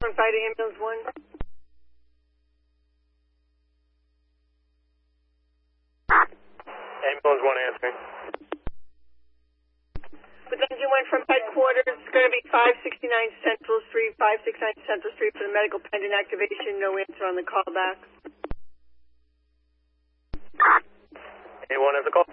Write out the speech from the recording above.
Fire to ambulance 1. Ambulance 1 answering. Potential 1 from headquarters. It's going to be 569 Central Street, 569 Central Street for the medical pendant activation. No answer on the callback. A1 has a call.